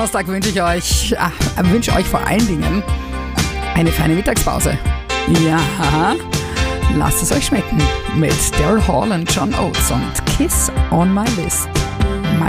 Donnerstag wünsche euch vor allen Dingen eine feine Mittagspause. Ja, lasst es euch schmecken mit Daryl Hall und John Oates und Kiss on My List.